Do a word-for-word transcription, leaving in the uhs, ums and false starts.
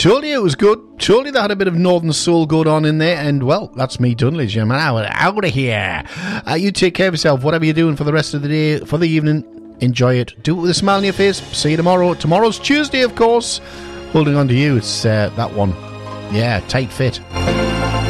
Told you it was good. Told you they had a bit of Northern Soul going on in there. And, well, that's me done, ladies and gentlemen. Out of here. Uh, you take care of yourself. Whatever you're doing for the rest of the day, for the evening, enjoy it. Do it with a smile on your face. See you tomorrow. Tomorrow's Tuesday, of course. Holding on to you. It's uh, that one. Yeah, tight fit.